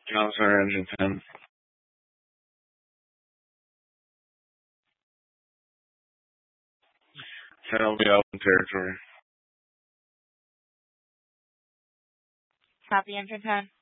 I'm sorry, engine 10. That'll be open territory. Copy, engine 10.